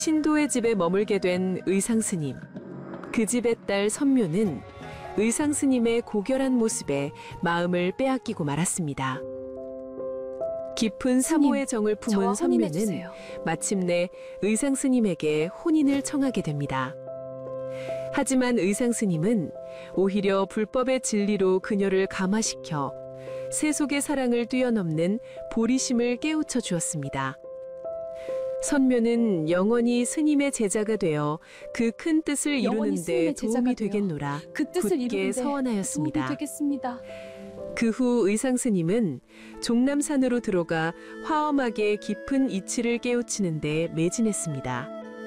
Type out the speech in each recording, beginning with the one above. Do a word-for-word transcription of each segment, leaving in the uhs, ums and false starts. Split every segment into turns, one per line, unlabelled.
신도의 집에 머물게 된 의상스님. 그 집의 딸 선묘는 의상스님의 고결한 모습에 마음을 빼앗기고 말았습니다. 깊은 사모의 정을 품은 선묘는 마침내 의상스님에게 혼인을 청하게 됩니다. 하지만 의상스님은 오히려 불법의 진리로 그녀를 감화시켜 세속의 사랑을 뛰어넘는 보리심을 깨우쳐 주었습니다. 선묘는 영원히 스님의 제자가 되어 그 큰 뜻을 이루는 데 도움이 되겠노라
그 뜻을
굳게 서원하였습니다.
도움이 되겠습니다.
그 후 의상스님은 종남산으로 들어가 화엄하게 깊은 이치를 깨우치는 데 매진했습니다.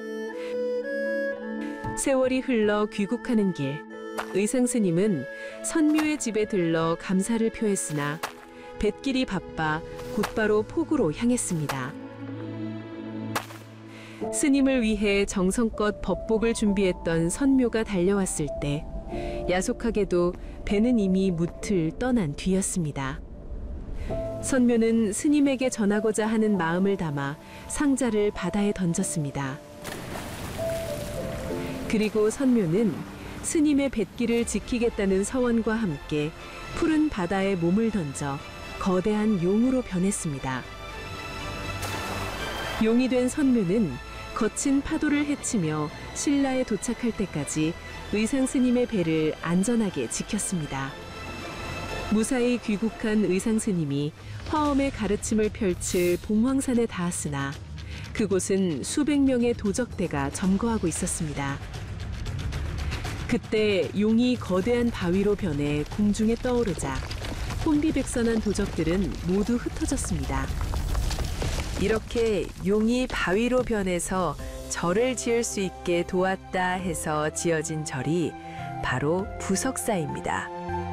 세월이 흘러 귀국하는 길, 의상스님은 선묘의 집에 들러 감사를 표했으나 뱃길이 바빠 곧바로 포구로 향했습니다. 스님을 위해 정성껏 법복을 준비했던 선묘가 달려왔을 때 야속하게도 배는 이미 무틀 떠난 뒤였습니다. 선묘는 스님에게 전하고자 하는 마음을 담아 상자를 바다에 던졌습니다. 그리고 선묘는 스님의 뱃길을 지키겠다는 서원과 함께 푸른 바다에 몸을 던져 거대한 용으로 변했습니다. 용이 된 선묘는 거친 파도를 헤치며 신라에 도착할 때까지 의상스님의 배를 안전하게 지켰습니다. 무사히 귀국한 의상스님이 화엄의 가르침을 펼칠 봉황산에 닿았으나 그곳은 수백 명의 도적대가 점거하고 있었습니다. 그때 용이 거대한 바위로 변해 공중에 떠오르자 혼비백산한 도적들은 모두 흩어졌습니다. 이렇게 용이 바위로 변해서 절을 지을 수 있게 도왔다 해서 지어진 절이 바로 부석사입니다.